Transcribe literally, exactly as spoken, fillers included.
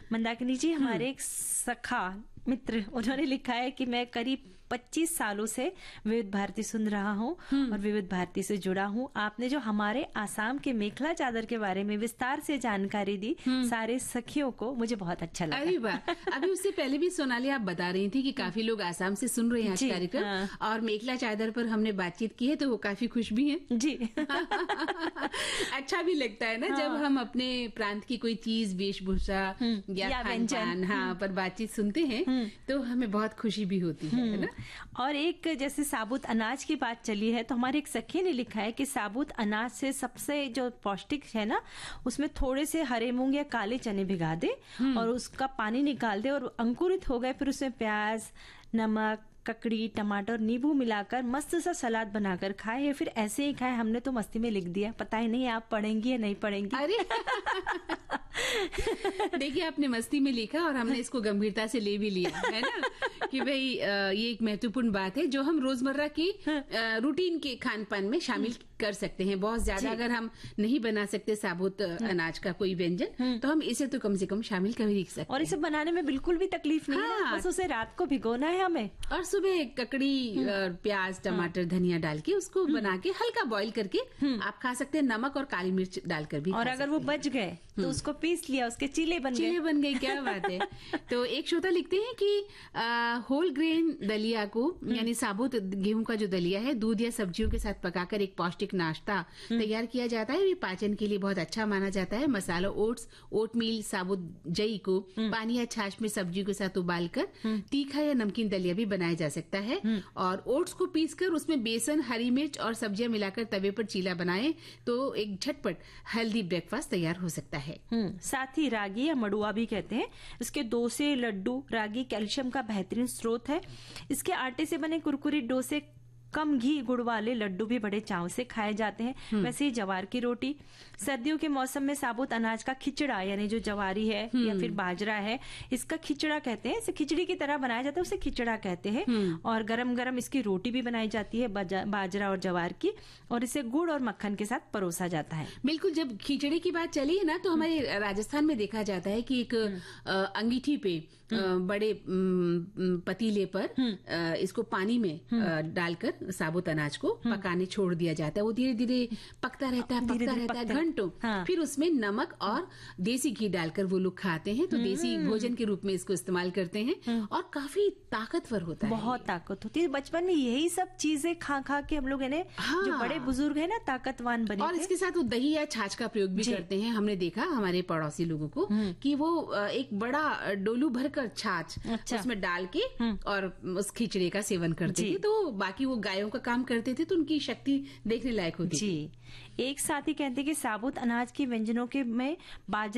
मंदाकिनी जी, हमारे एक सखा मित्र, उन्होंने लिखा है कि मैं करीब पच्चीस सालों से विविध भारती सुन रहा हूँ और विविध भारती से जुड़ा हूँ। आपने जो हमारे आसाम के मेखला चादर के बारे में विस्तार से जानकारी दी सारे सखियों को, मुझे बहुत अच्छा लगा। अरे वाह, अभी उससे पहले भी सोनाली आप बता रही थी कि काफी लोग आसाम से सुन रहे हैं आज कार्यक्रम, हाँ। और मेखला चादर पर हमने बातचीत की है तो वो काफी खुश भी हैं जी। अच्छा भी लगता है ना, हाँ। जब हम अपने प्रांत की कोई चीज, वेशभूषा या, या व्यंजन हाँ पर बातचीत सुनते हैं तो हमें बहुत खुशी भी होती है, है ना। और एक जैसे साबुत अनाज की बात चली है तो हमारे एक सखी ने लिखा है कि साबुत अनाज से सबसे जो पौष्टिक है ना, उसमें थोड़े से हरे मूंग या काले चने भिगा दे और उसका पानी निकाल दे और अंकुरित हो गए, फिर उसमें प्याज, नमक, ककड़ी, टमाटर, नींबू मिलाकर मस्त सा सलाद बनाकर खाए या फिर ऐसे ही खाए। हमने तो मस्ती में लिख दिया, पता ही नहीं आप पढ़ेंगी या नहीं पढ़ेंगी। अरे देखिए, आपने मस्ती में लिखा और हमने इसको गंभीरता से ले भी लिया है ना कि भाई ये एक महत्वपूर्ण बात है जो हम रोजमर्रा की रूटीन के खान पान में शामिल कर सकते हैं। बहुत ज्यादा अगर हम नहीं बना सकते साबुत अनाज का कोई व्यंजन तो हम इसे तो कम से कम शामिल कर ही सकते हैं। और इसे बनाने में बिल्कुल भी तकलीफ नहीं है, हाँ। बस उसे रात को भिगोना है हमें और सुबह ककड़ी, प्याज, टमाटर, धनिया डाल के उसको बना के हल्का बॉईल करके आप खा सकते हैं, नमक और काली मिर्च डालकर भी। और अगर वो बच गए तो उसको पीस लिया, उसके चीले बन गए। चीले बन गए, क्या बात है। तो एक श्रोता लिखते हैं कि आ, होल ग्रेन दलिया को यानी साबुत गेहूं का जो दलिया है दूध या सब्जियों के साथ पकाकर एक पौष्टिक नाश्ता तैयार किया जाता है। ये पाचन के लिए बहुत अच्छा माना जाता है। मसाला, ओट्स, ओटमील, साबुत जई को पानी या छाछ में सब्जियों के साथ उबालकर तीखा या नमकीन दलिया भी बनाया जा सकता है। और ओट्स को पीसकर उसमें बेसन, हरी मिर्च और सब्जियां मिलाकर तवे पर चीला बनाए तो एक झटपट हेल्दी ब्रेकफास्ट तैयार हो सकता है। साथ ही रागी या मड़ुआ भी कहते हैं, इसके डोसे, लड्डू, रागी कैल्शियम का बेहतरीन स्रोत है। इसके आटे से बने कुरकुरी डोसे, कम घी गुड़ वाले लड्डू भी बड़े चाव से खाए जाते हैं। वैसे ही जवार की रोटी, सर्दियों के मौसम में साबुत अनाज का खिचड़ा यानी जो जवारी है या फिर बाजरा है, इसका खिचड़ा कहते हैं। इसे खिचड़ी की तरह बनाया जाता है, उसे खिचड़ा कहते हैं। और गरम गरम इसकी रोटी भी बनाई जाती है बाजरा और जवार की, और इसे गुड़ और मक्खन के साथ परोसा जाता है। बिल्कुल, जब खिचड़ी की बात चली है ना तो हमारे राजस्थान में देखा जाता है कि एक अंगीठी पे बड़े पतीले पर इसको पानी में डालकर साबुत अनाज को पकाने छोड़ दिया जाता है। वो धीरे धीरे पकता रहता है, पकता रहता है घंटों। हाँ। फिर उसमें नमक और देसी घी डालकर वो लोग खाते हैं, तो देसी भोजन के रूप में इसको इस्तेमाल करते हैं और काफी ताकतवर होता है। बहुत ताकत होती है। बचपन में यही सब चीजें खा खा के हम लोग है हाँ। जो बड़े बुजुर्ग है ना ताकतवान बने। और इसके साथ वो दही या छाछ का प्रयोग भी करते हैं। हमने देखा हमारे पड़ोसी लोगों को कि वो एक बड़ा डोलू भरकर छाछ अच्छा। उसमें डाल के और उस खिचड़ी का सेवन करते थे। तो बाकी वो गायों का काम करते थे तो उनकी शक्ति देखने लायक होती थी। जी। एक साथी कहते हैं कि साबुत अनाज के व्यंजनों के में बाजरे